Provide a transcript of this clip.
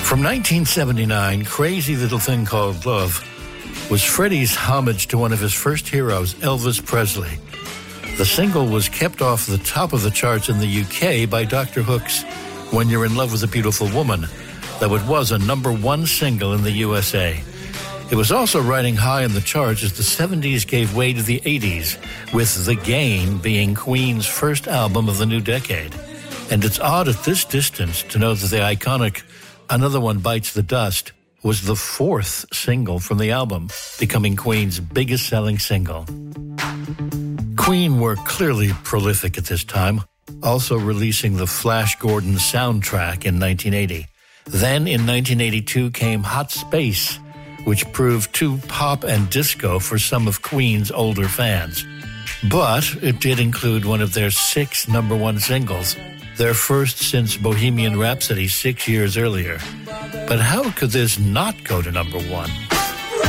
From 1979, Crazy Little Thing Called Love was Freddie's homage to one of his first heroes, Elvis Presley. The single was kept off the top of the charts in the UK by Dr. Hook's When You're in Love with a Beautiful Woman, though it was a #1 single in the USA. It was also riding high in the charts as the 70s gave way to the 80s, with The Game being Queen's first album of the new decade. And it's odd at this distance to know that the iconic Another One Bites the Dust was the 4th single from the album, becoming Queen's biggest-selling single. Queen were clearly prolific at this time, also releasing the Flash Gordon soundtrack in 1980. Then in 1982 came Hot Space, which proved too pop and disco for some of Queen's older fans. But it did include one of their 6 #1 singles, their first since Bohemian Rhapsody 6 years earlier. But how could this not go to #1?